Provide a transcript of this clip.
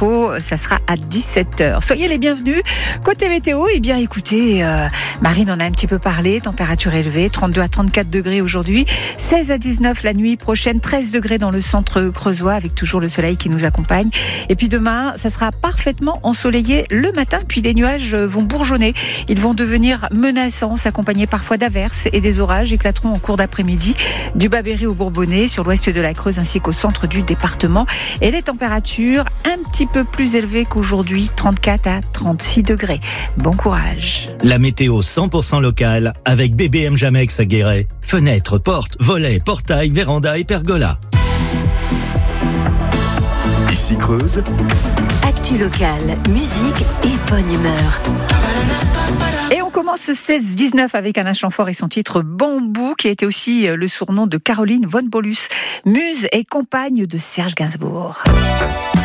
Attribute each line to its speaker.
Speaker 1: infos, ça sera à 17h. Soyez les bienvenus. Côté météo, eh bien écoutez, Marine en a un petit peu parlé, température élevée, 32 à 34 degrés aujourd'hui, 16 à 19 la nuit prochaine, 13 degrés dans le centre creusois avec toujours le soleil qui nous accompagne. Et puis demain, ça sera parfaitement ensoleillé le matin, puis les nuages vont bourgeonner. Ils vont devenir menaçants, s'accompagner parfois d'averses et des orages éclateront en cours d'après-midi du Bas-Berry au Bourbonnais, sur l'ouest de la Creuse ainsi qu'au centre du département. Et les températures un petit peu plus élevées qu'aujourd'hui, 34 à 36 degrés. Bon courage.
Speaker 2: La météo 100% locale avec BBM Jamex à Guéret. Fenêtres, portes, volets, portails, vérandas et pergolas.
Speaker 3: Ici Creuse.
Speaker 4: Actu locale, musique et bonne humeur.
Speaker 1: Et on commence ce 16-19 avec Anna Chamfort et son titre Bambou, qui a été aussi le surnom de Caroline von Paulus, muse et compagne de Serge Gainsbourg.